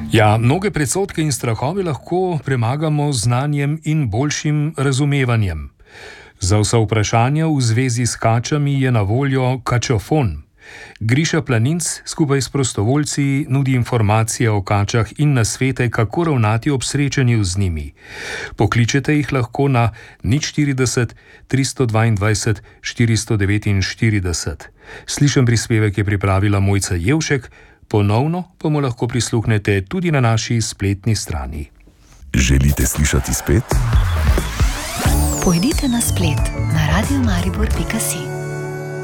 Ja, mnoge predsodke in strahove lahko premagamo z znanjem in boljšim razumevanjem. Za vsa vprašanja v zvezi s kačami je na voljo Kačofon. Griša Planinc skupaj s prostovoljci nudi informacije o kačah in nasvete, kako ravnati ob srečanju z njimi. Pokličete jih lahko na 040 322 449. Slišen prispevek je pripravila Mojca Jevšek, ponovno pa mu lahko prisluhnete tudi na naši spletni strani. Želite slišati spet? Pojdite na splet na radiomaribor.si.